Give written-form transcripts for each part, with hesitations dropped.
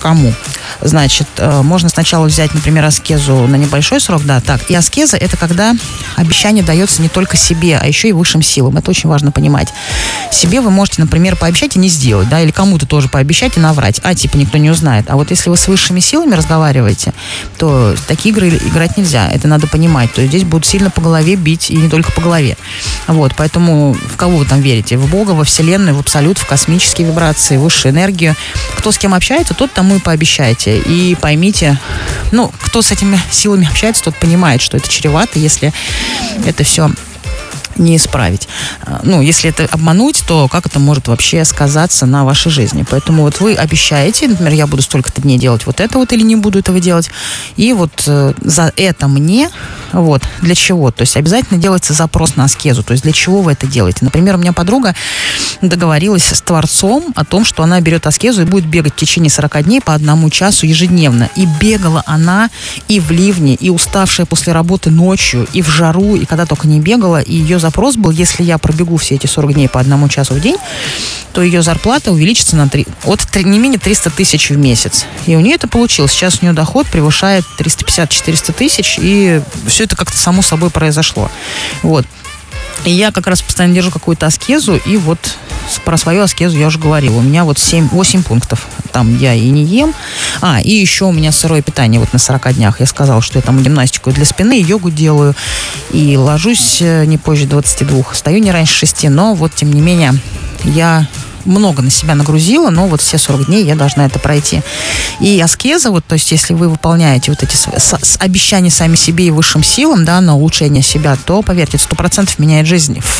кому. Значит, можно сначала взять, например, аскезу на небольшой срок, да, так. И аскеза — это когда обещание дается не только себе, а еще и высшим силам. Это очень важно понимать. Себе вы можете, например, пообещать и не сделать, да, или кому-то тоже пообещать и наврать. Типа никто не узнает. А вот если вы с высшими силами разговариваете, то такие игры играть нельзя. Это надо понимать. То есть здесь будут сильно по голове бить, и не только по голове. Вот, поэтому в кого вы там верите? В Бога, во Вселенную, в Абсолют, в космические вибрации, в высшую энергию. Кто с кем общается, тот тому и пообещайте. И поймите, кто с этими силами общается, тот понимает, что это чревато, если это все не исправить. Если это обмануть, то как это может вообще сказаться на вашей жизни? Поэтому вот вы обещаете, например, я буду столько-то дней делать вот это вот или не буду этого делать, и вот за это мне, вот, для чего? То есть обязательно делается запрос на аскезу, то есть для чего вы это делаете? Например, у меня подруга договорилась с Творцом о том, что она берет аскезу и будет бегать в течение 40 дней по 1 часу ежедневно. И бегала она и в ливне, и уставшая после работы ночью, и в жару, и когда только не бегала, и ее запрос был, если я пробегу все эти 40 дней по 1 часу в день, то ее зарплата увеличится от не менее 300 тысяч в месяц. И у нее это получилось. Сейчас у нее доход превышает 350-400 тысяч, и все это как-то само собой произошло. Вот. И я как раз постоянно держу какую-то аскезу, и вот про свою аскезу я уже говорила. У меня вот 8 пунктов. Там я и не ем. И еще у меня сырое питание вот на 40 днях. Я сказала, что я там гимнастику для спины, йогу делаю. И ложусь не позже 22. Встаю не раньше 6. Но вот, тем не менее, я много на себя нагрузила, но вот все 40 дней я должна это пройти. И аскеза, вот, то есть если вы выполняете вот эти обещания сами себе и высшим силам, да, на улучшение себя, то, поверьте, 100% меняет жизнь. В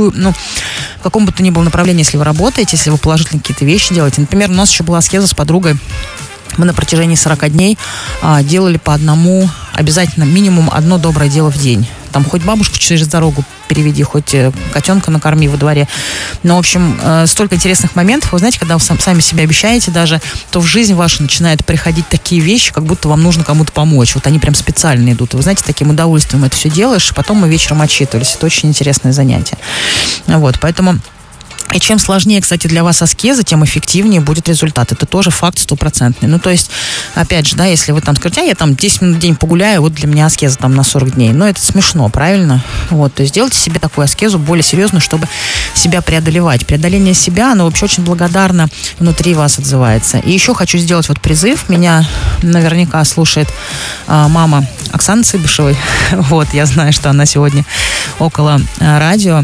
каком бы то ни было направлении, если вы работаете, если вы положительные какие-то вещи делаете. Например, у нас еще была аскеза с подругой. Мы на протяжении 40 дней делали по одному, обязательно минимум одно доброе дело в день. Там хоть бабушку через дорогу переведи, хоть котенка накорми во дворе. Но, в общем, столько интересных моментов. Вы знаете, когда вы сами себе обещаете даже, то в жизнь вашу начинают приходить такие вещи, как будто вам нужно кому-то помочь. Вот они прям специально идут. И вы знаете, таким удовольствием это все делаешь, потом мы вечером отчитывались. Это очень интересное занятие. Вот, поэтому... И чем сложнее, кстати, для вас аскеза, тем эффективнее будет результат. Это тоже факт 100%. То есть, опять же, да, если вы там скажете, я там 10 минут в день погуляю, вот для меня аскеза там на 40 дней. Но это смешно, правильно? Вот, то есть делайте себе такую аскезу более серьезную, чтобы себя преодолевать. Преодоление себя, оно вообще очень благодарно внутри вас отзывается. И еще хочу сделать вот призыв. Меня наверняка слушает мама Оксаны Цыбышевой. Вот, я знаю, что она сегодня около радио.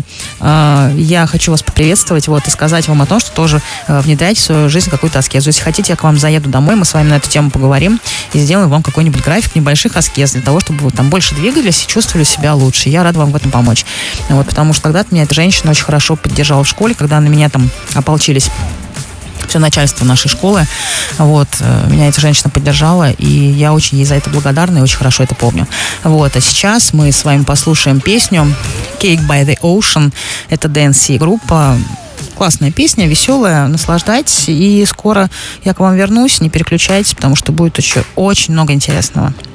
Я хочу вас поприветствовать, вот, и сказать вам о том, что тоже внедряйте в свою жизнь какую-то аскезу. Если хотите, я к вам заеду домой, мы с вами на эту тему поговорим и сделаем вам какой-нибудь график небольших аскез для того, чтобы вы там больше двигались и чувствовали себя лучше. Я рада вам в этом помочь. Вот, потому что когда-то меня эта женщина очень хорошо поддержала в школе, когда на меня там ополчились все начальство нашей школы. Вот, меня эта женщина поддержала, и я очень ей за это благодарна и очень хорошо это помню. Вот, а сейчас мы с вами послушаем песню Cake by the Ocean. Это Дэнси группа. Классная песня, веселая, наслаждайтесь. И скоро я к вам вернусь, не переключайтесь, потому что будет еще очень много интересного.